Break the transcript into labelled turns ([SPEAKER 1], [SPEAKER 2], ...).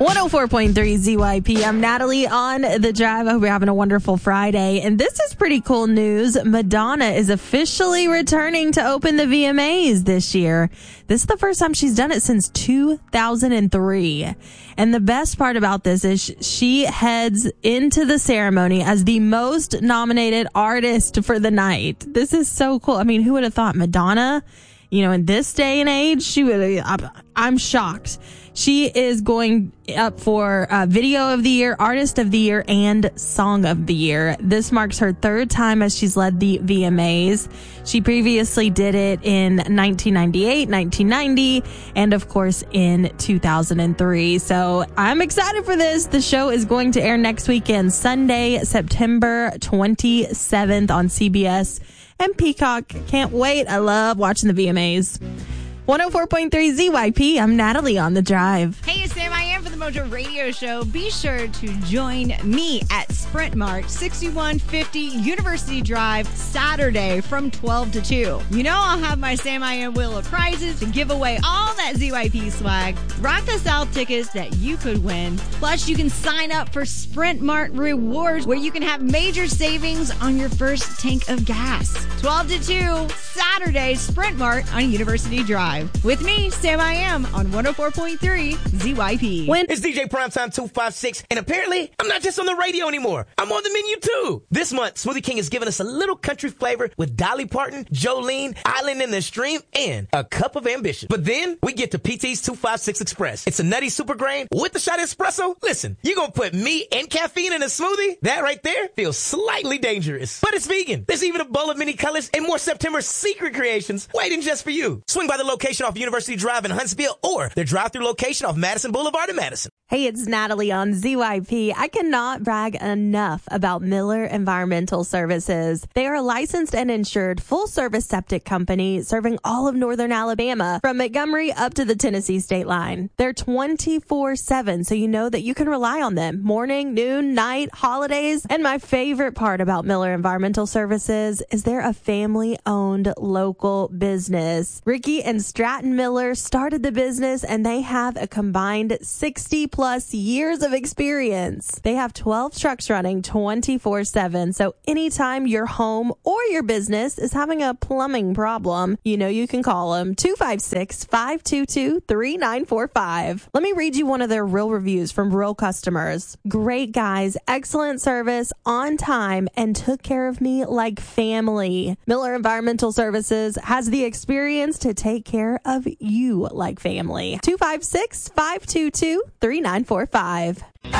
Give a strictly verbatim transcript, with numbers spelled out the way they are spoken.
[SPEAKER 1] one oh four point three Z Y P. I'm Natalie on The Drive. I hope you're having a wonderful Friday. And this is pretty cool news. Madonna is officially returning to open the V M As this year. This is the first time she's done it since two thousand three. And the best part about this is she heads into the ceremony as the most nominated artist for the night. This is so cool. I mean, who would have thought Madonna, you know, in this day and age, she would, I'm shocked. She is going up for uh, Video of the Year, Artist of the Year, and Song of the Year. This marks her third time as she's led the V M As. She previously did it in nineteen ninety-eight, nineteen ninety, and of course in two thousand three. So I'm excited for this. The show is going to air next weekend, Sunday, September twenty-seventh on C B S and Peacock. Can't wait. I love watching the V M As. one oh four point three Z Y P. I'm Natalie on The Drive.
[SPEAKER 2] Hey, it's Sam I Am for the Mojo Radio Show. Be sure to join me at Sprint Mart, sixty-one fifty University Drive, Saturday from twelve to two. You know I'll have my Sam I Am wheel of prizes to give away all that Z Y P swag, Rock the South tickets that you could win. Plus, you can sign up for Sprint Mart Rewards, where you can have major savings on your first tank of gas. twelve to two, Saturday, Sprint Mart on University Drive. With me, Sam I Am on one oh four point three Z Y P.
[SPEAKER 1] When-
[SPEAKER 3] It's D J Primetime two five six, and apparently, I'm not just on the radio anymore. I'm on the menu too. This month, Smoothie King is giving us a little country flavor with Dolly Parton, Jolene, Island in the Stream, and a cup of ambition. But then, we get to P T's two five six Express. It's a nutty super grain with a shot of espresso. Listen, you gonna put me and caffeine in a smoothie? That right there feels slightly dangerous. But it's vegan. There's even a bowl of mini colors and more September secret creations waiting just for you. Swing by the location off University Drive in Huntsville or their drive-through location off Madison Boulevard in Madison.
[SPEAKER 1] Hey, it's Natalie on Z Y P. I cannot brag enough about Miller Environmental Services. They are a licensed and insured full-service septic company serving all of northern Alabama, from Montgomery up to the Tennessee state line. They're twenty-four seven, so you know that you can rely on them morning, noon, night, holidays. And my favorite part about Miller Environmental Services is they're a family-owned local business. Ricky and Stratton Miller started the business, and they have a combined sixty plus years of experience. They have twelve trucks running twenty-four seven. So anytime your home or your business is having a plumbing problem, you know you can call them two five six, five two two, three nine four five. Let me read you one of their real reviews from real customers. Great guys, excellent service, on time, and took care of me like family. Miller Environmental Services has the experience to take care of you like family. two five six, five two two, three nine four five.